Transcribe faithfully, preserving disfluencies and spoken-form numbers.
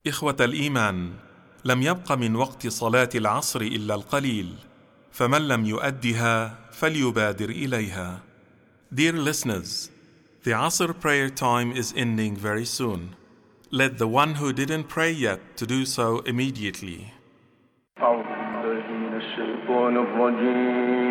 إخوة الإيمان، لم يبق من وقت صلاة العصر إلا القليل، فمن لم يؤدها فليبادر إليها. Dear listeners, the Asr prayer time is ending very soon. Let the one who didn't pray yet to do so immediately. أعوذ بالله من الشيطان الرجيم